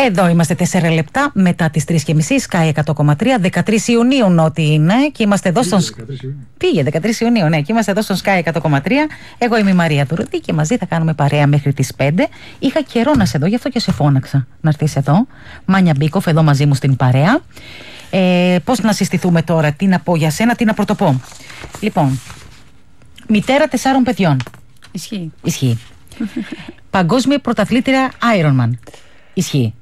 Εδώ είμαστε 4 λεπτά μετά τις 3.30, Sky 100,3, 13 Ιουνίου νότι είναι και είμαστε εδώ στον... Πήγε 13 Ιουνίου, ναι, και είμαστε εδώ στον Sky 100,3. Εγώ είμαι η Μαρία Τουρούτη και μαζί θα κάνουμε παρέα μέχρι τις 5. Είχα καιρό να σε δω, γι' αυτό και σε φώναξα να έρθεις εδώ. Μάνια Μπίκοφ εδώ μαζί μου στην παρέα. Πώς να συστηθούμε τώρα, τι να πω για σένα, τι να πρωτοπώ. Λοιπόν, μητέρα 4 παιδιών. Ισχύει. Παγκόσμια πρωταθλήτρια Ironman. Ισχύει.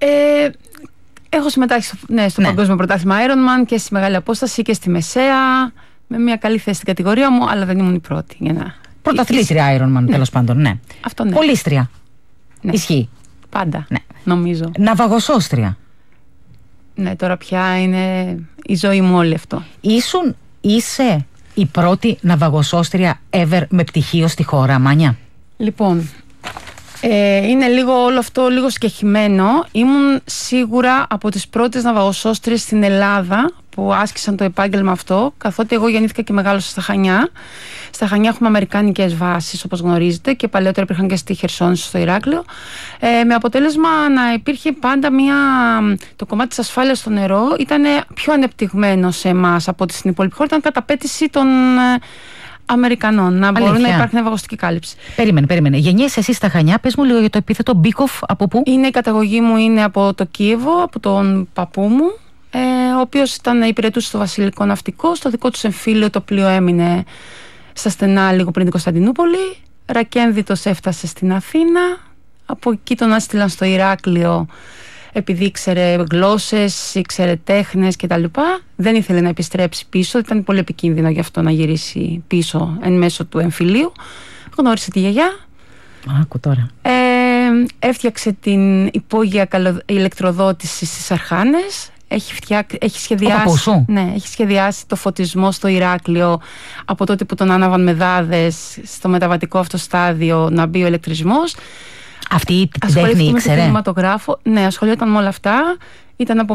Έχω συμμετάσχει στο παγκόσμιο πρωτάθλημα Ironman και στη μεγάλη απόσταση και στη μεσαία, με μια καλή θέση στην κατηγορία μου, αλλά δεν ήμουν η πρώτη. Πρωταθλήτρια Ironman, τέλος πάντων, ναι. Αυτό ναι. Πολίστρια. Ναι. Ισχύει. Πάντα, ναι. Νομίζω. Ναυαγοσώστρια. Ναι, τώρα πια είναι η ζωή μου όλη αυτό. Είσαι η πρώτη ναυαγοσώστρια ever με πτυχίο στη χώρα, Μάνια? Λοιπόν, είναι λίγο όλο αυτό λίγο σκεχημένο. Ήμουν σίγουρα από τις πρώτες ναυαγοσώστριες στην Ελλάδα που άσκησαν το επάγγελμα αυτό, καθότι εγώ γεννήθηκα και μεγάλωσα στα Χανιά. Στα Χανιά έχουμε αμερικάνικες βάσεις, όπως γνωρίζετε, και παλαιότερα υπήρχαν και στη Χερσόνησο, στο Ηράκλειο. Με αποτέλεσμα να υπήρχε πάντα το κομμάτι της ασφάλειας στο νερό ήταν πιο ανεπτυγμένο σε εμάς από ό,τι στην υπόλοιπη χώρα. Ήταν καταπέτηση των Αμερικανών, να μπορούν να υπάρχει ναυαγωστική κάλυψη. Περίμενε. Γεννιέσαι εσύ στα Χανιά, πες μου λίγο για το επίθετο Μπίκοφ, από πού? Η καταγωγή μου είναι από το Κίεβο, από τον παππού μου, ο οποίος υπηρετούσε στο Βασιλικό Ναυτικό. Στο δικό του εμφύλιο το πλοίο έμεινε στα στενά λίγο πριν την Κωνσταντινούπολη. Ρακένδυτος έφτασε στην Αθήνα. Από εκεί τον έστειλαν στο Ηράκλειο επειδή ήξερε γλώσσες, ήξερε τέχνες κτλ. Δεν ήθελε να επιστρέψει πίσω. Ήταν πολύ επικίνδυνο γι' αυτό να γυρίσει πίσω εν μέσω του εμφυλίου. Γνώρισε τη γιαγιά. Άκου τώρα. Έφτιαξε την υπόγεια ηλεκτροδότηση στις Αρχάνες. Έχει σχεδιάσει το φωτισμό στο Ηράκλειο από τότε που τον άναβαν με δάδες στο μεταβατικό αυτό στάδιο να μπει ο ηλεκτρισμός. Αυτή η τέχνη ήξερε? Με τον κινηματογράφο. Ναι, ασχολιόταν με όλα αυτά. Ήταν από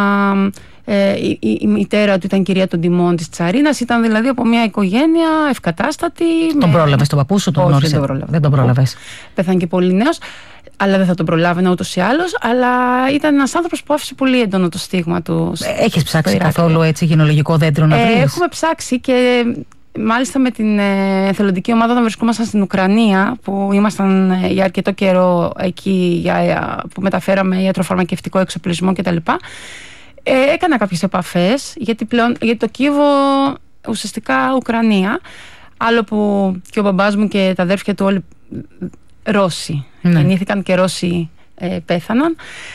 η μητέρα του ήταν κυρία των τιμών της Τσαρίνας. Ήταν δηλαδή από μια οικογένεια ευκατάστατη. Τον πρόλαβες τον παππού σου, τον γνώρισε? Δεν τον πρόλαβες. Πέθανε και πολύ νέος. Αλλά δεν θα τον προλάβαινα ούτως ή άλλως. Αλλά ήταν ένας άνθρωπος που άφησε πολύ έντονο το στίγμα του. Έχεις ψάξει καθόλου έτσι γενεολογικό δέντρο να βρεις? Έχουμε ψάξει και μάλιστα με την εθελοντική ομάδα όταν βρισκόμασταν στην Ουκρανία, που ήμασταν για αρκετό καιρό εκεί, που μεταφέραμε ιατροφαρμακευτικό εξοπλισμό κτλ. Έκανα κάποιες επαφές, γιατί το Κίεβο ουσιαστικά Ουκρανία. Άλλο που και ο μπαμπάς μου και τα αδέρφια του όλοι Ρώσοι. Γεννήθηκαν και Ρώσοι πέθαναν.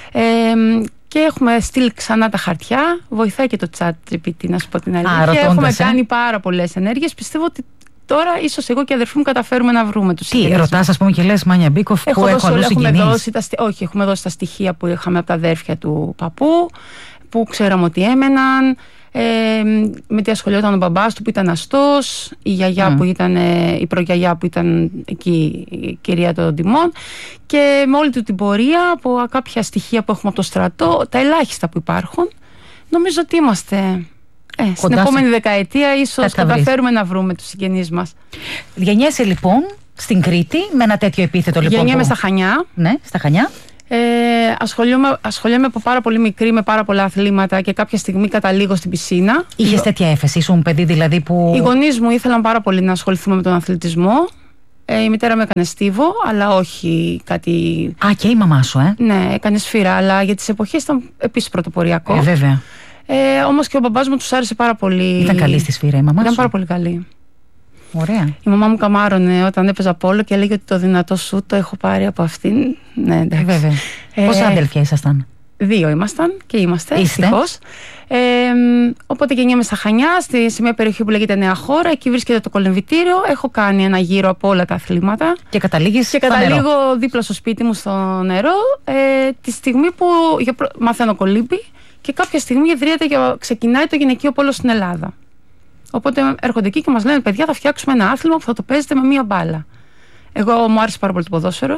Και έχουμε στείλει ξανά τα χαρτιά. Βοηθάει και το chat GPT, να σου πω την αλήθεια. Έχουμε κάνει πάρα πολλές ενέργειες. Πιστεύω ότι τώρα ίσως εγώ και οι αδερφοί μου καταφέρουμε να βρούμε τους συγγενείς. Τι ρωτάς, ας πούμε, και λες Μάνια Μπίκοφ, που έχω αλλούς συγγενείς? Όχι, έχουμε δώσει τα στοιχεία που είχαμε από τα αδέρφια του παππού, που ξέραμε ότι έμεναν. Με τι ασχολιόταν ο μπαμπάς του που ήταν αστός, η γιαγιά που ήταν, η προγιαγιά που ήταν εκεί η κυρία των τιμών, και με όλη του την πορεία από κάποια στοιχεία που έχουμε από το στρατό, τα ελάχιστα που υπάρχουν, νομίζω ότι είμαστε στην επόμενη δεκαετία ίσως καταφέρουμε να βρούμε τους συγγενείς μας. Γεννιέσαι λοιπόν στην Κρήτη με ένα τέτοιο επίθετο λοιπόν? Γεννιέμαι στα Χανιά. Ναι, στα Χανιά. Ασχολιόμαι από πάρα πολύ μικρή με πάρα πολλά αθλήματα και κάποια στιγμή καταλήγω στην πισίνα. Είχες τέτοια έφεση? Ήσουν παιδί δηλαδή που... Οι γονείς μου ήθελαν πάρα πολύ να ασχοληθούμε με τον αθλητισμό. Η μητέρα μου έκανε στίβο, αλλά όχι κάτι... Και η μαμά σου, Ναι, έκανε σφύρα, αλλά για τις εποχές ήταν επίσης πρωτοποριακό. Βέβαια. Όμως και ο μπαμπάς μου τους άρεσε πάρα πολύ. Ήταν καλή στη σφύρα η μαμά σου? Ήταν πάρα πολύ καλή. Ωραία. Η μαμά μου καμάρωνε όταν έπαιζα πόλο και έλεγε ότι το δυνατό σου το έχω πάρει από αυτήν. Ναι, εντάξει. Βέβαια. Πόσα αδέλφια ήσασταν? 2 ήμασταν και είμαστε. Ευτυχώς. Οπότε γεννιέμαι στα Χανιά, σε μια περιοχή που λέγεται Νέα Χώρα. Εκεί βρίσκεται το κολυμβητήριο. Έχω κάνει ένα γύρο από όλα τα αθλήματα. Και καταλήγω δίπλα στο σπίτι μου στο νερό. Τη στιγμή που μαθαίνω κολύμπι και κάποια στιγμή ξεκινάει το γυναικείο πόλο στην Ελλάδα. Οπότε έρχονται εκεί και μας λένε: παιδιά, θα φτιάξουμε ένα άθλημα που θα το παίζετε με μία μπάλα. Εγώ μου άρεσε πάρα πολύ το ποδόσφαιρο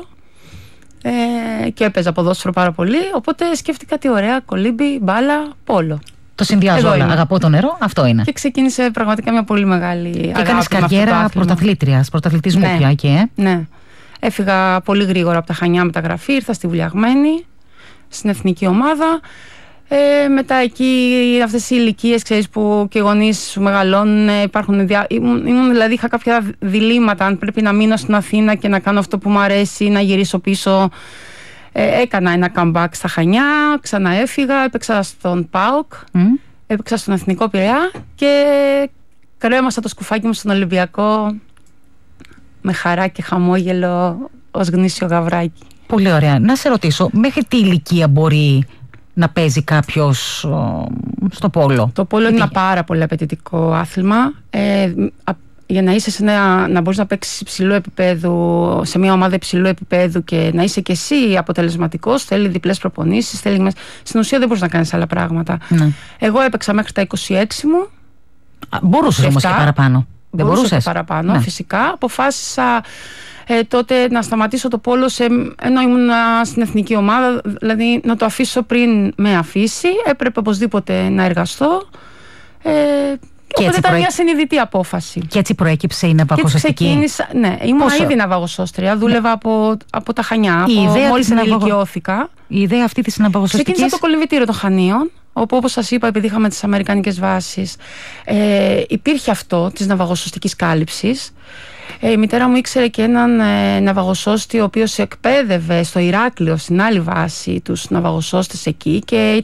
και έπαιζα ποδόσφαιρο πάρα πολύ. Οπότε σκέφτηκα τι ωραία, κολύμπι, μπάλα, πόλο. Το συνδυάζω όλα. Αγαπώ το νερό, αυτό είναι. Και ξεκίνησε πραγματικά μια πολύ μεγάλη αγάπη. Και έκανες καριέρα πρωταθλητισμού πια. Ναι. Έφυγα πολύ γρήγορα από τα Χανιά μεταγραφή, ήρθα στη Βουλιαγμένη. στην εθνική ομάδα. Μετά εκεί αυτές οι ηλικίες, ξέρεις, που και οι γονείς σου μεγαλώνουν, ήμουν δηλαδή, είχα κάποια διλήμματα αν πρέπει να μείνω στην Αθήνα και να κάνω αυτό που μου αρέσει, να γυρίσω πίσω. Έκανα ένα comeback στα Χανιά, ξαναέφυγα, έπαιξα στον ΠΑΟΚ, έπαιξα στον Εθνικό Πειραιά και κρέμασα το σκουφάκι μου στον Ολυμπιακό με χαρά και χαμόγελο ως γνήσιο γαβράκι. Πολύ ωραία. Να σε ρωτήσω, μέχρι τι ηλικία μπορεί να παίζει κάποιος στο πόλο? Το πόλο είναι ένα πάρα πολύ απαιτητικό άθλημα. Για να είσαι να μπορείς να παίξεις υψηλού επίπεδου, σε μια ομάδα υψηλού επίπεδου και να είσαι και εσύ αποτελεσματικός, θέλει διπλές προπονήσεις, στην ουσία δεν μπορείς να κάνεις άλλα πράγματα. Ναι. Εγώ έπαιξα μέχρι τα 26 μου. Μπορούσες όμως και παραπάνω? Δεν μπορούσες? Παραπάνω, ναι. Φυσικά. Αποφάσισα τότε να σταματήσω το πόλο ενώ ήμουν στην εθνική ομάδα, δηλαδή να το αφήσω πριν με αφήσει. Έπρεπε οπωσδήποτε να εργαστώ. Οπότε ήταν μια συνειδητή απόφαση. Και έτσι προέκυψε η ναυαγοσωστική. Ναι, ήμουν ήδη ναυαγοσώστρια, δούλευα από τα Χανιά, μόλις ενηλικιώθηκα. Η ιδέα αυτή της ναυαγοσωστικής. Ξεκίνησα το κολυμβητήριο των Χανίων, όπου όπως σας είπα, επειδή είχαμε τις αμερικανικές βάσεις, υπήρχε αυτό της ναυαγοσωστικής κάλυψης. Η μητέρα μου ήξερε και έναν ναυαγοσώστη, ο οποίος εκπαίδευε στο Ηράκλειο, στην άλλη βάση, τους ναυαγοσώστες εκεί, και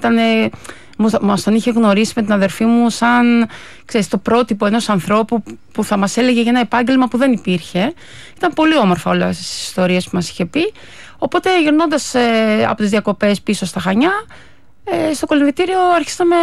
μας τον είχε γνωρίσει με την αδερφή μου σαν, ξέρεις, το πρότυπο ενός ανθρώπου που θα μας έλεγε για ένα επάγγελμα που δεν υπήρχε. Ήταν πολύ όμορφα όλες τις ιστορίες που μας είχε πει. Οπότε γυρνώντας από τις διακοπές πίσω στα Χανιά, στο κολυμβητήριο άρχισαμε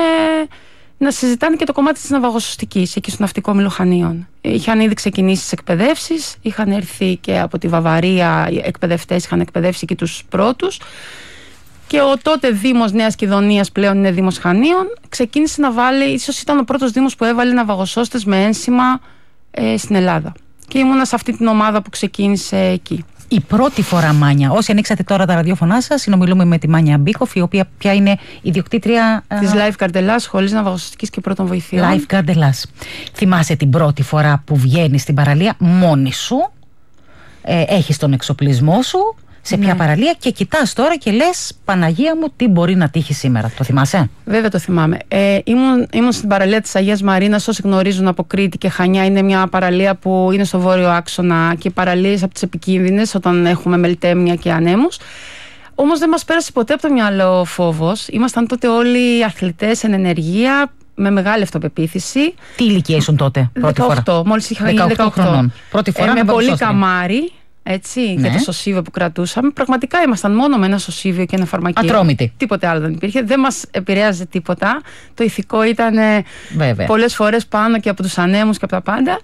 να συζητάνε και το κομμάτι της ναυαγοσωστικής εκεί στο Ναυτικό Όμιλο Χανίων. Είχαν ήδη ξεκινήσει τις εκπαιδεύσεις, είχαν έρθει και από τη Βαβαρία οι εκπαιδευτές, είχαν εκπαιδεύσει και τους πρώτους. Και ο τότε Δήμος Νέας Κιδωνίας, πλέον είναι Δήμος Χανίων, ξεκίνησε να βάλει, ίσως ήταν ο πρώτος Δήμος που έβαλε ναυαγοσώστες με ένσημα στην Ελλάδα. Και ήμουνα σε αυτή την ομάδα που ξεκίνησε εκεί. Η πρώτη φορά, Μάνια, όσοι ανοίξατε τώρα τα ραδιόφωνά σας, συνομιλούμε με τη Μάνια Μπίκοφ, η οποία πια είναι ιδιοκτήτρια της Lifeguard Ελλάς, σχολής ναυαγοσωστικής και πρώτων βοηθειών. Lifeguard Ελλάς. Θυμάσαι την πρώτη φορά που βγαίνεις στην παραλία μόνη σου, έχεις τον εξοπλισμό σου, σε ποια παραλία, και κοιτάς τώρα και λες, Παναγία μου, τι μπορεί να τύχει σήμερα? Το θυμάσαι? Βέβαια το θυμάμαι. Ήμουν στην παραλία της Αγίας Μαρίνας. Όσοι γνωρίζουν από Κρήτη και Χανιά, είναι μια παραλία που είναι στο βόρειο άξονα και οι παραλίες από τις επικίνδυνες όταν έχουμε μελτέμια και ανέμους. Όμως δεν μας πέρασε ποτέ από το μυαλό φόβος. Ήμασταν τότε όλοι αθλητές εν ενεργεία, με μεγάλη αυτοπεποίθηση. Τι ηλικία ήσουν τότε, πρώτη 18, φορά? Μόλις είχα γίνει 18 χρονών. Πρώτη φορά με πολύ καμάρι. Έτσι, ναι. Για το σωσίβιο που κρατούσαμε. Πραγματικά ήμασταν μόνο με ένα σωσίβιο και ένα φαρμακείο. Ατρόμητοι. Τίποτε άλλο δεν υπήρχε. Δεν μας επηρέαζε τίποτα. Το ηθικό ήταν πολλές φορές πάνω και από τους ανέμους και από τα πάντα.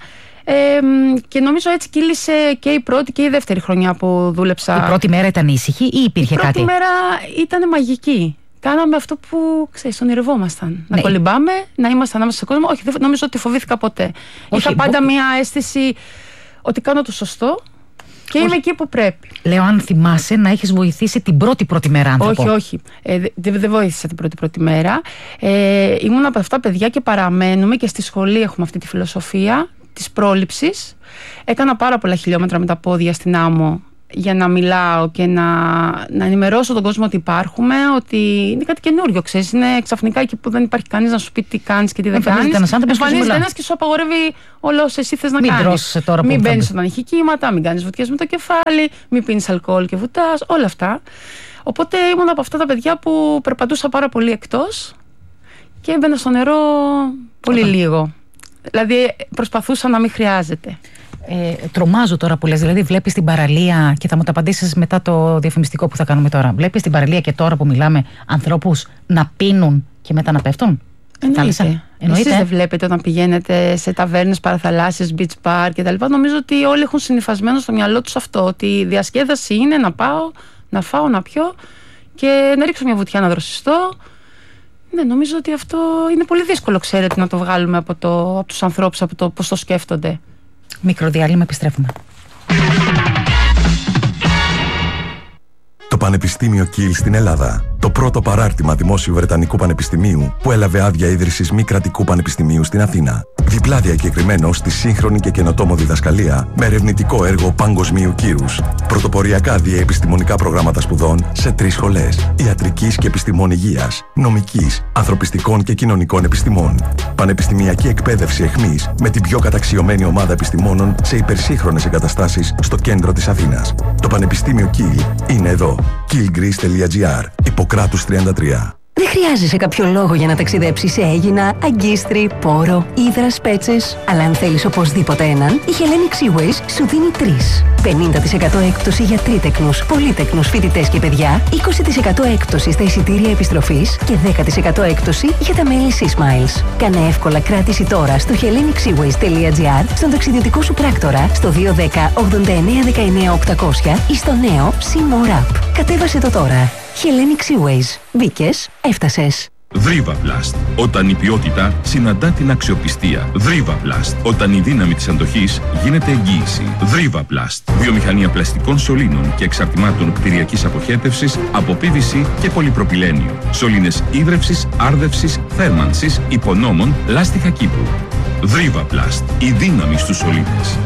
Και νομίζω έτσι κύλησε και η πρώτη και η δεύτερη χρονιά που δούλεψα. Η πρώτη μέρα ήταν ήσυχη ή υπήρχε κάτι? Η πρώτη μέρα ήταν μαγική. Κάναμε αυτό που, ξέρεις, ονειρευόμασταν. Ναι. Να κολυμπάμε, να είμαστε ανάμεσα στον κόσμο. Όχι, δεν νομίζω ότι φοβήθηκα ποτέ. Είχα πάντα μια αίσθηση ότι κάνω το σωστό. Και είμαι εκεί που πρέπει. Λέω, αν θυμάσαι να έχεις βοηθήσει την πρώτη μέρα άνθρωπο. Όχι. Δεν βοήθησα την πρώτη μέρα. Ήμουν από αυτά παιδιά και παραμένουμε και στη σχολή έχουμε αυτή τη φιλοσοφία της πρόληψης. Έκανα πάρα πολλά χιλιόμετρα με τα πόδια στην άμμο για να μιλάω και να ενημερώσω τον κόσμο ότι υπάρχουμε, ότι είναι κάτι καινούριο, ξέρεις. Είναι ξαφνικά εκεί που δεν υπάρχει κανείς να σου πει τι κάνεις και τι δεν κάνεις. Εμφανίζεται ένας και σου απαγορεύει όλα όσα εσύ θες να κάνεις. Μην μπαίνεις όταν έχει κύματα, μην κάνεις βουτιές με το κεφάλι, μην πίνεις αλκοόλ και βουτάς, όλα αυτά. Οπότε ήμουν από αυτά τα παιδιά που περπατούσα πάρα πολύ εκτός και έμπαινα στο νερό πολύ λίγο. Δηλαδή προσπαθούσα να μην χρειάζεται. Τρομάζω τώρα που λες, δηλαδή βλέπεις την παραλία, και θα μου τα απαντήσεις μετά το διαφημιστικό που θα κάνουμε τώρα. Βλέπεις την παραλία και τώρα που μιλάμε ανθρώπους να πίνουν και μετά να πέφτουν? Εννοείται. Εσείς δεν βλέπετε όταν πηγαίνετε σε ταβέρνες, παραθαλάσσιες, beach bar κτλ? Νομίζω ότι όλοι έχουν συνυφασμένο στο μυαλό τους αυτό, ότι η διασκέδαση είναι να πάω, να φάω, να πιω και να ρίξω μια βουτιά να δροσιστώ. Ναι, νομίζω ότι αυτό είναι πολύ δύσκολο, ξέρετε, να το βγάλουμε από τους ανθρώπους, από το πώς το σκέφτονται. Μικρό διάλειμμα, επιστρέφουμε. Το Πανεπιστήμιο Κιλ στην Ελλάδα. Το πρώτο παράρτημα δημόσιου Βρετανικού Πανεπιστημίου που έλαβε άδεια ίδρυσης μη κρατικού πανεπιστημίου στην Αθήνα. Διπλά διακεκριμένο στη σύγχρονη και καινοτόμο διδασκαλία με ερευνητικό έργο παγκοσμίου κύρους. Πρωτοποριακά διαεπιστημονικά προγράμματα σπουδών σε 3 σχολές: ιατρικής και επιστημών υγείας, νομικής, ανθρωπιστικών και κοινωνικών επιστημών. Πανεπιστημιακή εκπαίδευση εχμής με την πιο καταξιωμένη ομάδα επιστημόνων σε υπερσύγχρονες εγκαταστάσεις στο κέντρο της Αθήνας. Το Πανεπιστήμιο Kiel είναι εδώ. kielgreece.gr, Ιπποκράτους 33. Δεν χρειάζεσαι κάποιο λόγο για να ταξιδέψεις σε Αίγινα, Αγκίστρι, Πόρο, Ύδρας, Πέτσες. Αλλά αν θέλεις οπωσδήποτε έναν, η Hellenic Seaways σου δίνει 3. 50% έκπτωση για τρίτεκνους, πολύτεκνους φοιτητές και παιδιά, 20% έκπτωση στα εισιτήρια επιστροφής και 10% έκπτωση για τα μέλη SeaSmiles. Κάνε εύκολα κράτηση τώρα στο hellenicsseaways.gr, στον ταξιδιωτικό σου πράκτορα, στο 210 89 19 800 ή στο νέο SeaMore App. Κατέβασε το τώρα. Hellenic Seaways. Μπήκες, έφτασες. Vrivaplast. Όταν η ποιότητα συναντά την αξιοπιστία. Vrivaplast. Όταν η δύναμη της αντοχής γίνεται εγγύηση. Vrivaplast. Βιομηχανία πλαστικών σωλήνων και εξαρτημάτων κτηριακής αποχέτευσης από PVC και πολυπροπυλένιο. Σωλήνες ίδρευσης, άρδευσης, θέρμανσης, υπονόμων, λάστιχα κήπου. Vrivaplast. Η δύναμη στους σωλήνες.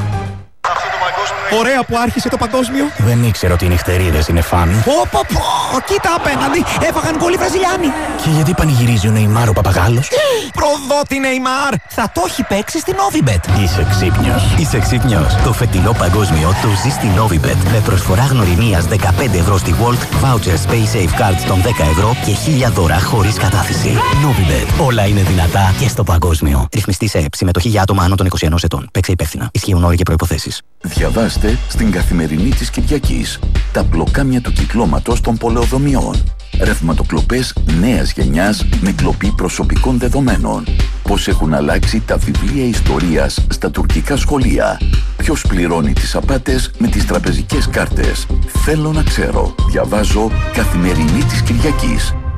Ωραία που άρχισε το παγκόσμιο. Δεν ήξερα ότι οι νυχτερίδες είναι φαν. Πω, κοίτα απέναντι, έφαγαν γκολ οι Βραζιλιάνοι. Και γιατί πανηγυρίζει ο Νεϊμάρ ο παπαγάλος? Προδότη Νεϊμάρ, θα το έχει παίξει στην Novibet. Είσαι ξύπνιος. Είσαι ξύπνιος. Το φετινό παγκόσμιο το ζει στην Novibet. Με προσφορά γνωριμίας 15 ευρώ στη Volt, vouchers Pay Safe Cards των 10 ευρώ και 1000 δώρα χωρίς κατάθεση. Novibet. Όλα είναι δυνατά και στο παγκόσμιο. Ρυθμιστή σε ΕΠ. Συμμετοχή για άτομα άνω των 21 ετών. Παίξε υπεύθυνα. Ισχύουν όροι και προϋποθέσεις. Διαβάστε στην Καθημερινή της Κυριακής τα μπλοκάμια του κυκλώματος των πολεοδομιών. Ρευματοκλοπές νέας γενιάς με κλοπή προσωπικών δεδομένων. Πώς έχουν αλλάξει τα βιβλία ιστορίας στα τουρκικά σχολεία. Ποιος πληρώνει τις απάτες με τις τραπεζικές κάρτες. Θέλω να ξέρω. Διαβάζω Καθημερινή της Κυριακής.